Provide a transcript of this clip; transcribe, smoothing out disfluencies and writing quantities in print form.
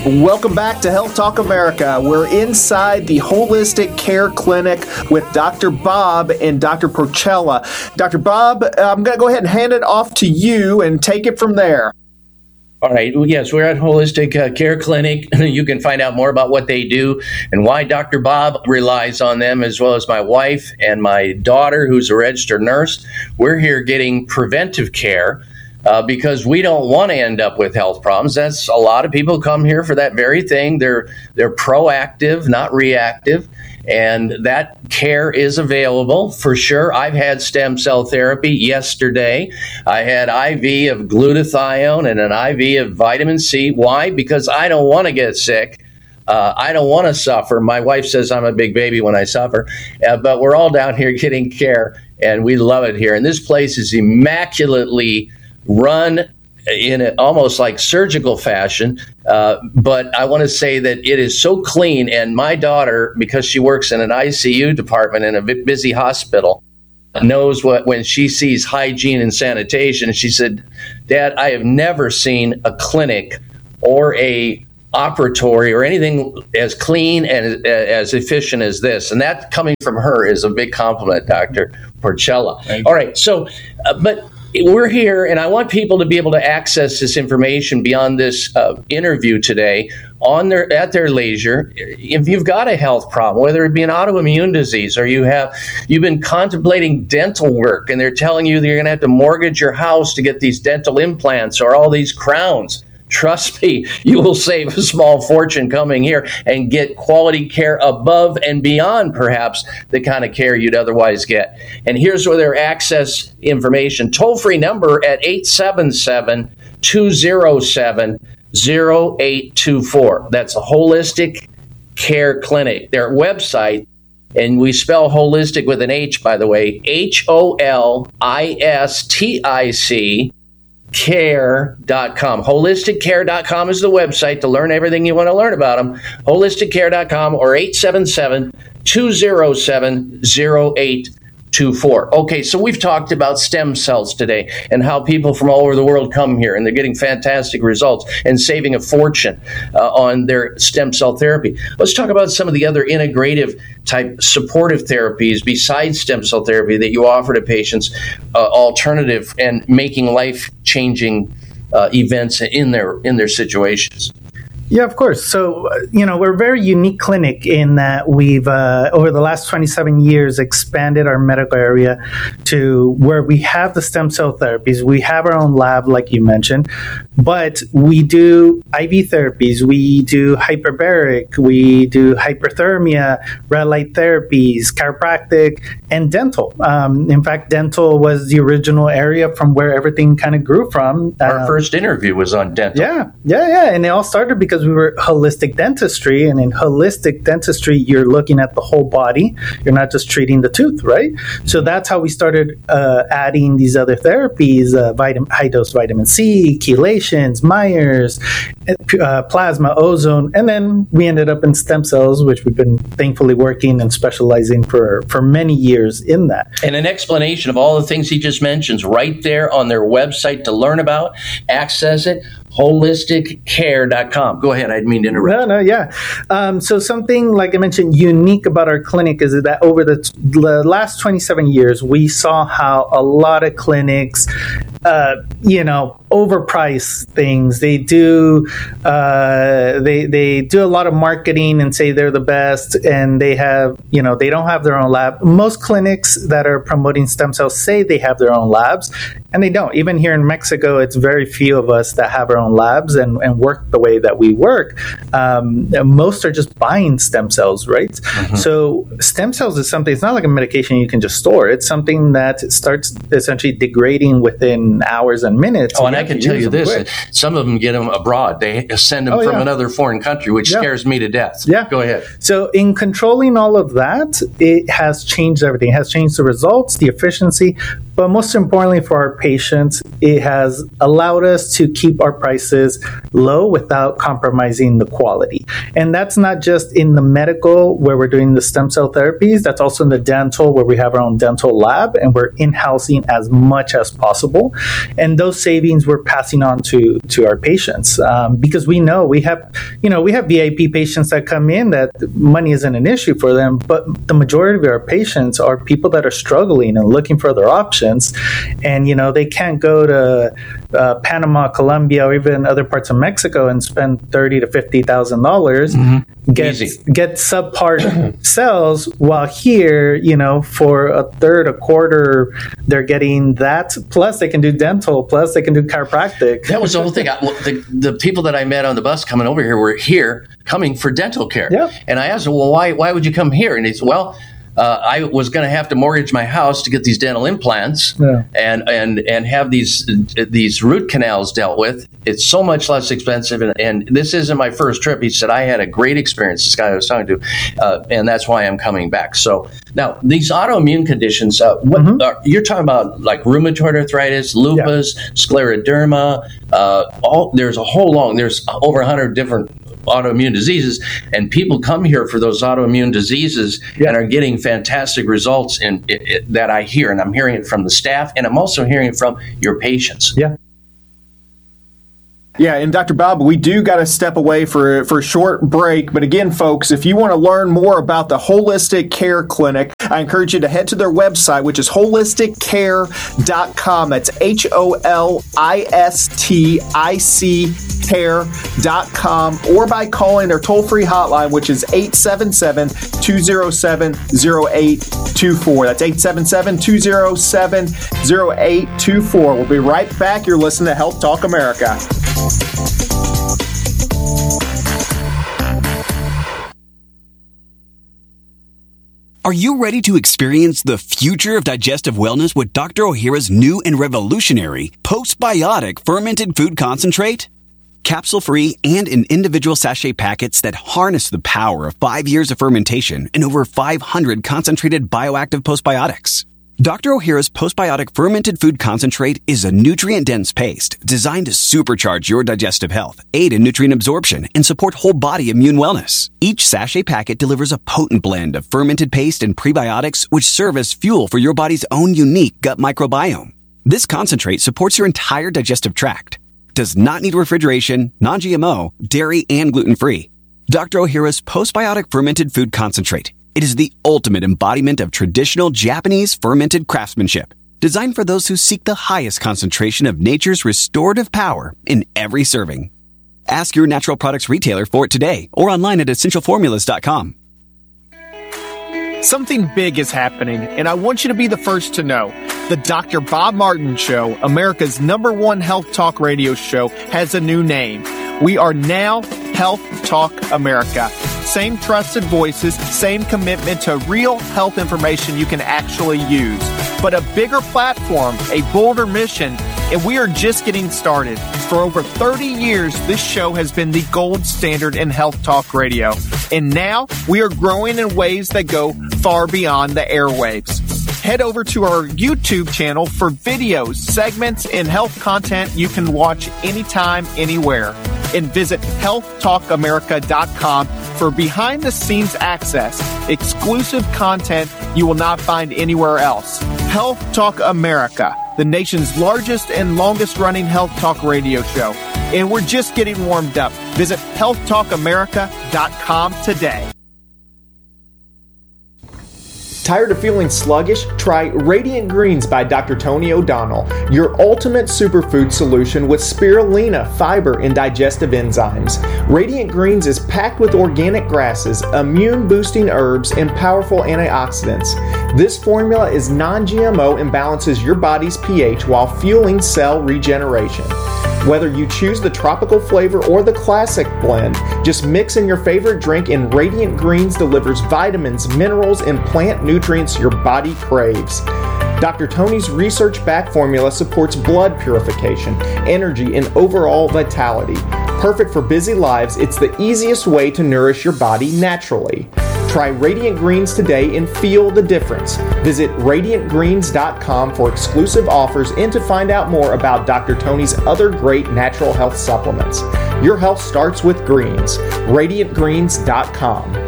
Welcome back to Health Talk America. We're inside the Holistic Care Clinic with Dr. Bob and Dr. Porchella. Dr. Bob, I'm going to go ahead and hand it off to you and take it from there. All right. Yes, we're at Holistic Care Clinic. You can find out more about what they do and why Dr. Bob relies on them, as well as my wife and my daughter, who's a registered nurse. We're here getting preventive care. Because we don't want to end up with health problems. That's a lot of people come here for that very thing. They're proactive, not reactive, and that care is available for sure. I've had stem cell therapy yesterday. I had IV of glutathione and an IV of vitamin C. Why? Because I don't want to get sick. I don't want to suffer. My wife says I'm a big baby when I suffer, but we're all down here getting care, and we love it here. And this place is immaculately run in almost like surgical fashion, but I want to say that it is so clean. And my daughter, because she works in an ICU department in a busy hospital, knows what when she sees hygiene and sanitation. She said, "Dad, I have never seen a clinic or a operatory or anything as clean and as efficient as this." And that coming from her is a big compliment, Dr. Porchella. All right, so but we're here, and I want people to be able to access this information beyond this interview today at their leisure. If you've got a health problem, whether it be an autoimmune disease or you've been contemplating dental work, and they're telling you that you're going to have to mortgage your house to get these dental implants or all these crowns, trust me, you will save a small fortune coming here and get quality care above and beyond perhaps the kind of care you'd otherwise get. And here's where their access information. Toll-free number at 877-207-0824. That's a Holistic Care Clinic. Their website, and we spell holistic with an H, by the way, HOLISTIC care.com. HolisticCare.com is the website to learn everything you want to learn about them. HolisticCare.com or 877-207-0824. Okay, so we've talked about stem cells today and how people from all over the world come here and they're getting fantastic results and saving a fortune on their stem cell therapy. Let's talk about some of the other integrative type supportive therapies besides stem cell therapy that you offer to patients, alternative and making life-changing events in their situations. Yeah, of course. So, we're a very unique clinic in that we've, over the last 27 years, expanded our medical area to where we have the stem cell therapies. We have our own lab, like you mentioned, but we do IV therapies. We do hyperbaric. We do hyperthermia, red light therapies, chiropractic, and dental. In fact, dental was the original area from where everything kind of grew from. Our first interview was on dental. Yeah. And it all started because we were holistic dentistry, and in holistic dentistry, you're looking at the whole body. You're not just treating the tooth, right? So that's how we started adding these other therapies, high-dose vitamin C, chelations, Myers, plasma, ozone, and then we ended up in stem cells, which we've been thankfully working and specializing for many years in that. And an explanation of all the things he just mentions right there on their website to learn about, access it, HolisticCare.com. Go ahead. I didn't mean to interrupt. No, yeah. So something, like I mentioned, unique about our clinic is that over the last 27 years, we saw how a lot of clinics, overprice things. They do they do a lot of marketing and say they're the best, and they have, they don't have their own lab. Most clinics that are promoting stem cells say they have their own labs, and they don't. Even here in Mexico, it's very few of us that have our own labs and work the way that we work. Most are just buying stem cells, right? Mm-hmm. So stem cells is something, it's not like a medication you can just store. It's something that starts essentially degrading within hours and minutes. Oh, and I can tell you this, some of them get them abroad. They send them from another foreign country, which scares me to death. Yeah. Go ahead. So in controlling all of that, it has changed everything. It has changed the results, the efficiency, but most importantly for our patients, it has allowed us to keep our prices low without compromising the quality. And that's not just in the medical where we're doing the stem cell therapies, that's also in the dental where we have our own dental lab and we're in-housing as much as possible. and those savings we're passing on to our patients, because we know we have VIP patients that come in that money isn't an issue for them, but the majority of our patients are people that are struggling and looking for other options, and they can't go to Panama, Colombia, or even other parts of Mexico and spend $30,000 to $50,000, get subpar cells, while here, for a third, a quarter, they're getting that. Plus, they can do dental. Plus, they can do chiropractic. That was the whole thing. The people that I met on the bus coming over here were here coming for dental care. Yep. And I asked them, well, why would you come here? And he said, well, I was going to have to mortgage my house to get these dental implants and have these root canals dealt with. It's so much less expensive. And this isn't my first trip. He said, I had a great experience, this guy I was talking to, and that's why I'm coming back. So now these autoimmune conditions, you're talking about like rheumatoid arthritis, lupus, scleroderma, there's over 100 different autoimmune diseases, and people come here for those autoimmune diseases and are getting fantastic results that I hear, and I'm hearing it from the staff, and I'm also hearing it from your patients. Yeah, and Dr. Bob, we do got to step away for a short break. But again, folks, if you want to learn more about the Holistic Care Clinic, I encourage you to head to their website, which is holisticcare.com. That's HOLISTIC care.com, or by calling their toll-free hotline, which is 877-207-0824. That's 877-207-0824. We'll be right back. You're listening to Health Talk America. Are you ready to experience the future of digestive wellness with Dr. Ohhira's new and revolutionary postbiotic fermented food concentrate? Capsule-free and in individual sachet packets that harness the power of 5 years of fermentation and over 500 concentrated bioactive postbiotics. Dr. Ohhira's postbiotic fermented food concentrate is a nutrient-dense paste designed to supercharge your digestive health, aid in nutrient absorption, and support whole body immune wellness. Each sachet packet delivers a potent blend of fermented paste and prebiotics which serve as fuel for your body's own unique gut microbiome. This concentrate supports your entire digestive tract, does not need refrigeration, non-GMO, dairy, and gluten-free. Dr. Ohhira's postbiotic fermented food concentrate. It is the ultimate embodiment of traditional Japanese fermented craftsmanship, designed for those who seek the highest concentration of nature's restorative power in every serving. Ask your natural products retailer for it today or online at essentialformulas.com. Something big is happening, and I want you to be the first to know. The Dr. Bob Martin Show, America's #1 health talk radio show, has a new name. We are now Health Talk America. Same trusted voices, same commitment to real health information you can actually use. But a bigger platform, a bolder mission, and we are just getting started. For over 30 years, this show has been the gold standard in health talk radio. And now we are growing in ways that go far beyond the airwaves. Head over to our YouTube channel for videos, segments, and health content you can watch anytime, anywhere. And visit healthtalkamerica.com for behind-the-scenes access, exclusive content you will not find anywhere else. Health Talk America, the nation's largest and longest-running health talk radio show. And we're just getting warmed up. Visit healthtalkamerica.com today. Tired of feeling sluggish? Try Radiant Greens by Dr. Tony O'Donnell, your ultimate superfood solution with spirulina, fiber, and digestive enzymes. Radiant Greens is packed with organic grasses, immune-boosting herbs, and powerful antioxidants. This formula is non-GMO and balances your body's pH while fueling cell regeneration. Whether you choose the tropical flavor or the classic blend, just mix in your favorite drink and Radiant Greens delivers vitamins, minerals, and plant nutrients your body craves. Dr. Tony's research-backed formula supports blood purification, energy, and overall vitality. Perfect for busy lives, it's the easiest way to nourish your body naturally. Try Radiant Greens today and feel the difference. Visit radiantgreens.com for exclusive offers and to find out more about Dr. Tony's other great natural health supplements. Your health starts with greens. radiantgreens.com.